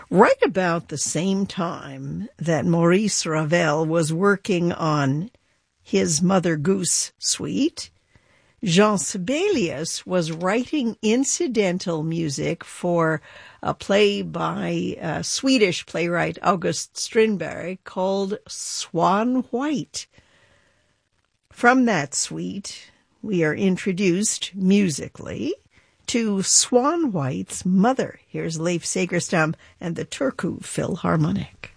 Right about the same time that Maurice Ravel was working on his Mother Goose suite, Jean Sibelius was writing incidental music for a play by Swedish playwright August Strindberg called Swan White. From that suite, we are introduced musically to Swan White's mother. Here's Leif Segerstam and the Turku Philharmonic.